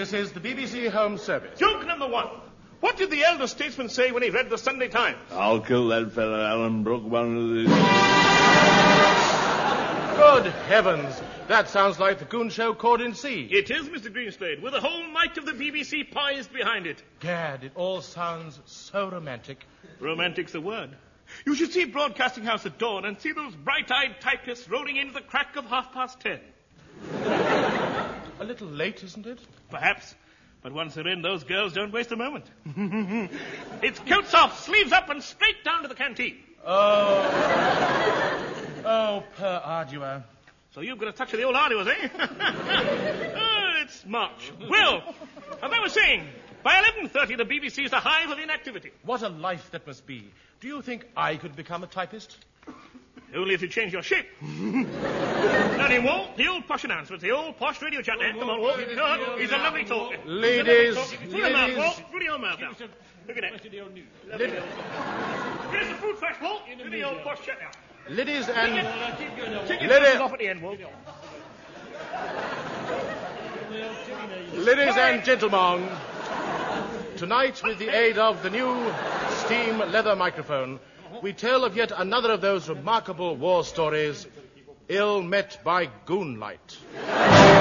This is the BBC Home Service. Joke number one. What did the elder statesman say when he read the Sunday Times? I'll kill that fella, Alan Brooke, one of these. Good heavens. That sounds like the Goon Show caught in sea. It is, Mr. Greenslade, with the whole might of the BBC poised behind it. Gad, it all sounds so romantic. Romantic's the word. You should see Broadcasting House at dawn and see those bright-eyed typists rolling into the crack of 10:30. A little late, isn't it? Perhaps. But once they're in, those girls don't waste a moment. It's coats off, sleeves up, and straight down to the canteen. Oh, per ardua. So you've got a touch of the old arduous, eh? It's March. Well, as I was saying, by 11:30, the BBC is a hive of inactivity. What a life that must be. Do you think I could become a typist? Only if you change your shape. Now, then, Walt, the old posh announcements, the old posh radio chat there. Come on, Walt. No, he's a lovely talker. Ladies. Through your mouth, Walt. Through your mouth now. Look at that. Here's the fruit fresh, Walt. Do the old posh chat now. Ladies and... Take your glasses off at the end, Walt. Ladies and gentlemen, tonight, with the aid of the new steam leather microphone, we tell of yet another of those remarkable war stories, ill met by goonlight.